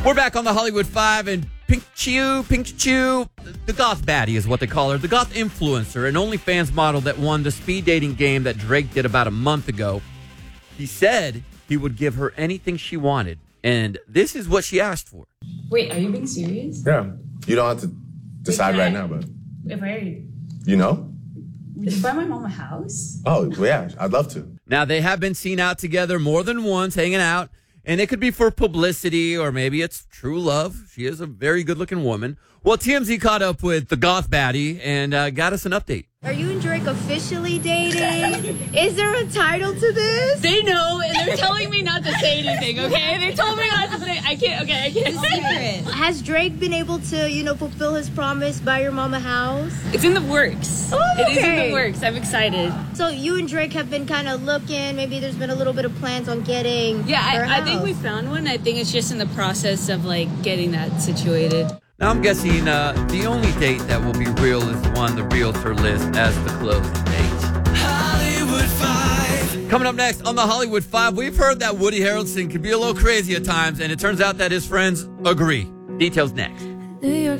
We're back on the Hollywood Five, and Pink Chew, the goth baddie is what they call her, the goth influencer, an OnlyFans model that won the speed dating game that Drake did about a month ago. He said he would give her anything she wanted, and this is what she asked for. Wait, are you being serious? Yeah. You don't have to decide right now, but... If I... You know? Would you buy my mom a house? Oh, yeah. I'd love to. Now, they have been seen out together more than once, hanging out, and it could be for publicity or maybe it's true love. She is a very good-looking woman. Well, TMZ caught up with the goth baddie and got us an update. Are you and Drake officially dating? Is there a title to this? They know, and they're telling me not to say anything, okay? They told me not to say, I can't say it. Has Drake been able to, fulfill his promise, buy your mom a house? It's in the works. Oh, okay. It is in the works. I'm excited. So you and Drake have been kind of looking, maybe there's been a little bit of plans on getting I think we found one. I think it's just in the process of, getting that situated. Now, I'm guessing the only date that will be real is the one the realtor lists as the closing date. Hollywood 5. Coming up next on the Hollywood 5, we've heard that Woody Harrelson can be a little crazy at times, and it turns out that his friends agree. Details next. New York